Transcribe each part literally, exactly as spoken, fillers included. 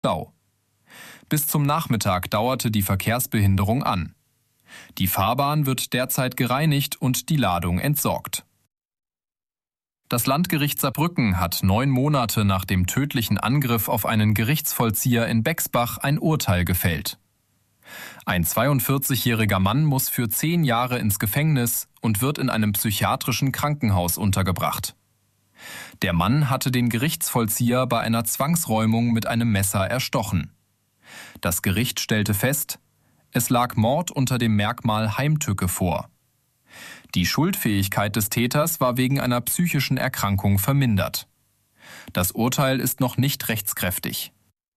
Stau. Bis zum Nachmittag dauerte die Verkehrsbehinderung an. Die Fahrbahn wird derzeit gereinigt und die Ladung entsorgt. Das Landgericht Saarbrücken hat neun Monate nach dem tödlichen Angriff auf einen Gerichtsvollzieher in Bexbach ein Urteil gefällt. Ein zweiundvierzigjähriger Mann muss für zehn Jahre ins Gefängnis und wird in einem psychiatrischen Krankenhaus untergebracht. Der Mann hatte den Gerichtsvollzieher bei einer Zwangsräumung mit einem Messer erstochen. Das Gericht stellte fest, es lag Mord unter dem Merkmal Heimtücke vor. Die Schuldfähigkeit des Täters war wegen einer psychischen Erkrankung vermindert. Das Urteil ist noch nicht rechtskräftig.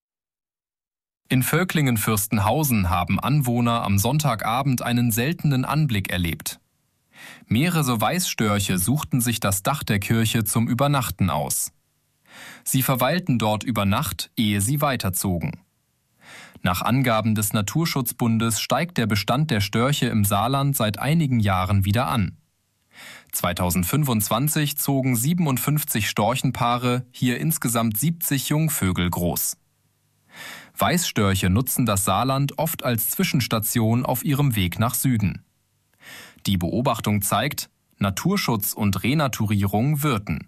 In Völklingen-Fürstenhausen haben Anwohner am Sonntagabend einen seltenen Anblick erlebt. Mehrere Weißstörche suchten sich das Dach der Kirche zum Übernachten aus. Sie verweilten dort über Nacht, ehe sie weiterzogen. Nach Angaben des Naturschutzbundes steigt der Bestand der Störche im Saarland seit einigen Jahren wieder an. zweitausendfünfundzwanzig zogen siebenundfünfzig Storchenpaare hier insgesamt siebzig Jungvögel groß. Weißstörche nutzen das Saarland oft als Zwischenstation auf ihrem Weg nach Süden. Die Beobachtung zeigt, Naturschutz und Renaturierung wirken.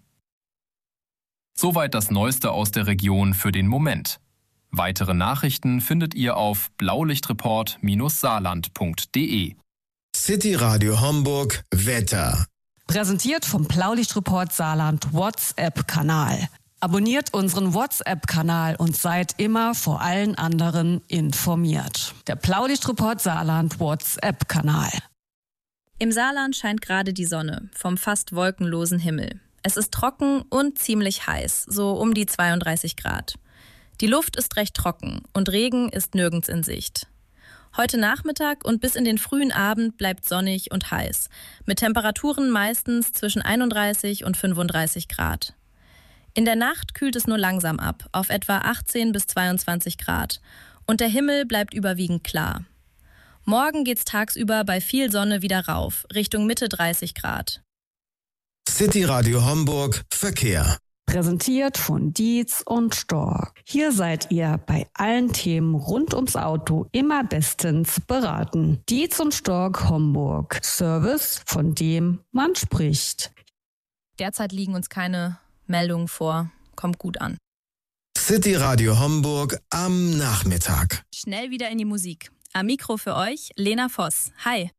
Soweit das Neueste aus der Region für den Moment. Weitere Nachrichten findet ihr auf blaulichtreport Bindestrich saarland Punkt de. City Radio Homburg Wetter. Präsentiert vom Blaulichtreport Saarland WhatsApp-Kanal. Abonniert unseren WhatsApp-Kanal und seid immer vor allen anderen informiert. Der Blaulichtreport Saarland WhatsApp-Kanal. Im Saarland scheint gerade die Sonne vom fast wolkenlosen Himmel. Es ist trocken und ziemlich heiß, so um die zweiunddreißig Grad. Die Luft ist recht trocken und Regen ist nirgends in Sicht. Heute Nachmittag und bis in den frühen Abend bleibt sonnig und heiß, mit Temperaturen meistens zwischen einunddreißig und fünfunddreißig Grad. In der Nacht kühlt es nur langsam ab, auf etwa achtzehn bis zweiundzwanzig Grad. Und der Himmel bleibt überwiegend klar. Morgen geht's tagsüber bei viel Sonne wieder rauf, Richtung Mitte dreißig Grad. City Radio Homburg Verkehr. Präsentiert von Dietz und Stork. Hier seid ihr bei allen Themen rund ums Auto immer bestens beraten. Dietz und Stork Homburg. Service, von dem man spricht. Derzeit liegen uns keine Meldungen vor. Kommt gut an. City Radio Homburg am Nachmittag. Schnell wieder in die Musik. Am Mikro für euch Lena Voss. Hi.